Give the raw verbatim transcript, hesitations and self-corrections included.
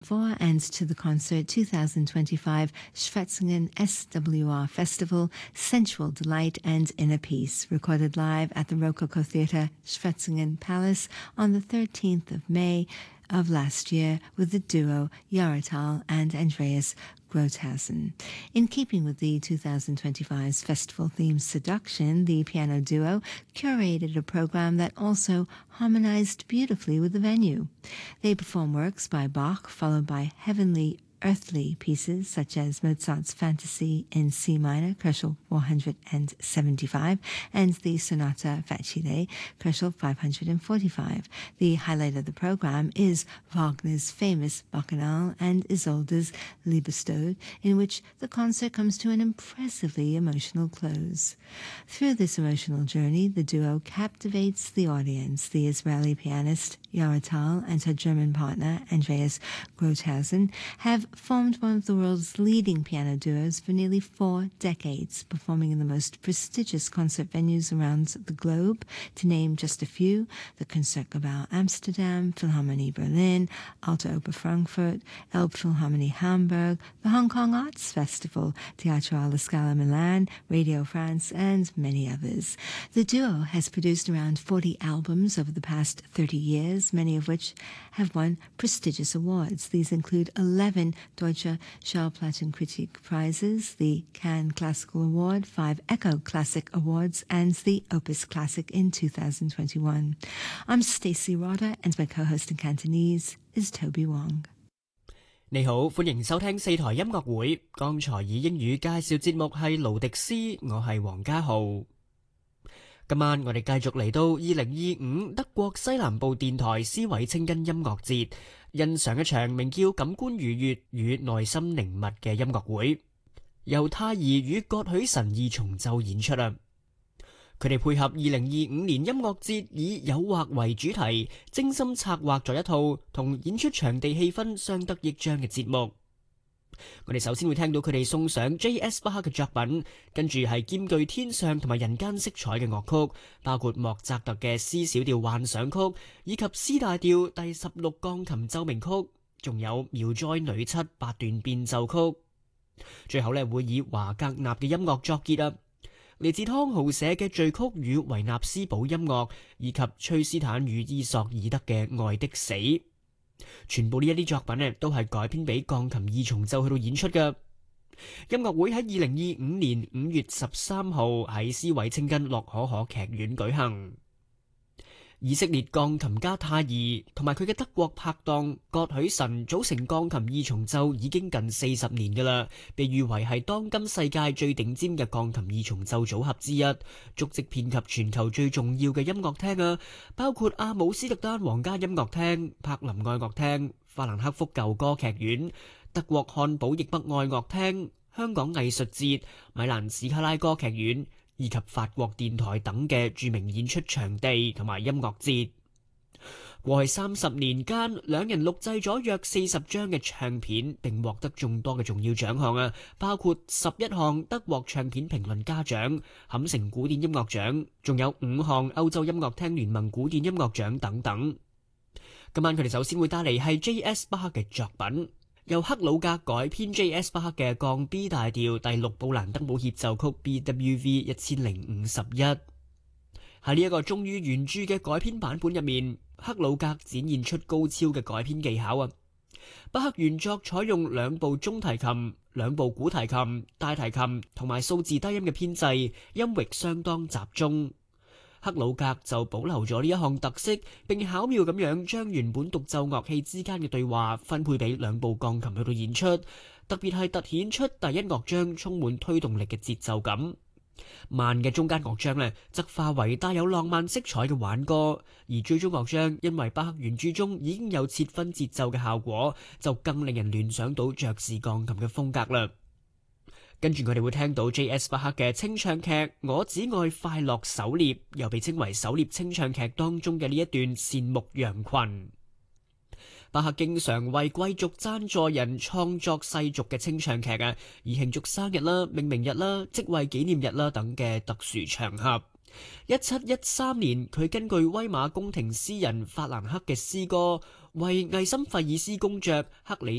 For and to the concert twenty twenty-five Schwetzingen S W R Festival, Sensual Delight and Inner Peace, recorded live at the Rococo Theatre, Schwetzingen Palace on the thirteenth of May of last year with the duo Yaratal and Andreas Grothausen. In keeping with the twenty twenty-five's festival theme Seduction, the piano duo curated a program that also harmonized beautifully with the venue. They perform works by Bach, followed by heavenly, earthly pieces such as Mozart's Fantasy in C minor, Kochel four hundred seventy-five, and the Sonata Facile, Kochel five hundred forty-five. The highlight of the program is Wagner's famous Bacchanal and Isolde's Liebestod, in which the concert comes to an impressively emotional close. Through this emotional journey, the duo captivates the audience. The Israeli pianist Yaratal and her German partner Andreas Grothausen have formed one of the world's leading piano duos for nearly four decades, performing in the most prestigious concert venues around the globe. To name just a few, the Concertgebouw Amsterdam, Philharmonie Berlin, Alte Oper Frankfurt, Elbphilharmonie Hamburg, the Hong Kong Arts Festival, Teatro alla Scala Milan, Radio France, and many others. The duo has produced around forty albums over the past thirty years, many of which have won prestigious awards. These include eleven Deutsche Schallplattenkritik Prizes, the Cannes Classical Award, five Echo Classic Awards, and the Opus Classic in two thousand twenty-one. I'm Stacey Rotter, and my co-host in Cantonese is Toby Wong. 你好，歡迎收聽四台音樂會。剛才以英語介紹節目係勞迪斯，我係黃家豪。今晚我哋繼續嚟到二零二五德國西南部電台斯韋清根音樂節，欣賞一場名叫《感官愉悅與內心凝密》嘅音樂會，由泰儀與葛許臣二重奏演出啊！佢哋配合二零二五年音樂節以誘惑為主題，精心策劃咗一套同演出場地氣氛相得益彰嘅節目。我哋首先會聽到佢哋送上 J S 巴克嘅作品，跟住係兼具天上同埋人間色彩嘅樂曲，包括莫扎特嘅 C 小調幻想曲，以及 C 大調第十六鋼琴奏鳴曲，仲有妙哉女七八段變奏曲。最後呢會以華格納嘅音樂作結啊！嚟自湯豪寫嘅序曲與維納斯堡音樂，以及崔斯坦與伊索爾德嘅《愛的死》，全部呢一啲作品呢都係改編俾鋼琴二重奏去到演出嘅。音樂會喺二零二五年五月十三號喺斯韋清根洛可可劇院舉行。以色列鋼琴家泰爾同埋佢嘅德國拍檔葛許臣組成鋼琴二重奏已經近四十年㗎啦，被譽為係當今世界最頂尖嘅鋼琴二重奏組合之一，足跡遍及全球最重要嘅音樂廳啊，包括阿姆斯特丹皇家音樂廳、柏林愛樂廳、法蘭克福舊歌劇院、德國漢堡易北愛樂廳、香港藝術節、米蘭史卡拉歌劇院，以及法國電台等嘅著名演出場地同埋音樂節。過去三十年間，兩人錄製咗約四十張嘅唱片，並獲得眾多嘅重要獎項啊，包括十一項德國唱片評論家獎、坎城古典音樂獎，仲有五項歐洲音樂廳聯盟古典音樂獎等等。今晚佢哋首先會帶嚟係 J S 巴克嘅作品。由克魯格改編 J S 巴克嘅降 B 大調第六布蘭德堡協奏曲 B W V 一千零五十一。喺呢一個忠於原著嘅改編版本入面，克魯格展現出高超嘅改編技巧啊！巴克原作採用兩部中提琴、兩部古提琴、大提琴同埋數字低音嘅編制，音域相當集中。克魯格就保留咗呢一項特色，並巧妙咁樣將原本獨奏樂器之間嘅對話分配俾兩部鋼琴去到演出，特別係突顯出第一樂章充滿推動力嘅節奏感。慢嘅中間樂章呢，則化為帶有浪漫色彩嘅輓歌，而最終樂章因為巴克原著中已經有切分節奏嘅效果，就更令人聯想到爵士鋼琴嘅風格啦。跟住我哋會聽到 J S 巴克嘅清唱劇《我只愛快樂狩獵》，又被稱為狩獵清唱劇當中嘅呢一段羨慕羊群。巴克經常為貴族贊助人創作世俗嘅清唱劇啊，以慶祝生日啦、命名日啦、職位紀念日啦等嘅特殊場合。一七一三年，佢根據威瑪宮廷詩人法蘭克嘅詩歌《 為艾森費爾斯公爵克里